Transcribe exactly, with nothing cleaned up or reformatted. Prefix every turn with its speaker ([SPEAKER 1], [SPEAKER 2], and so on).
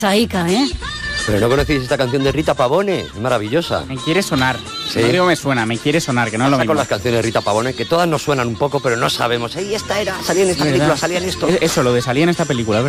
[SPEAKER 1] Saica, ¿eh?
[SPEAKER 2] Pero no conocéis esta canción de Rita Pavone, es maravillosa.
[SPEAKER 3] Me quiere sonar.
[SPEAKER 2] Sí.
[SPEAKER 3] No digo me suena, me quiere sonar, que no es lo
[SPEAKER 2] Pasa
[SPEAKER 3] mismo.
[SPEAKER 2] con las canciones de Rita Pavone, que todas nos suenan un poco, pero no sabemos. Ey, esta era, salía en esta película, salía en esto.
[SPEAKER 3] Eso, lo de salía en esta película.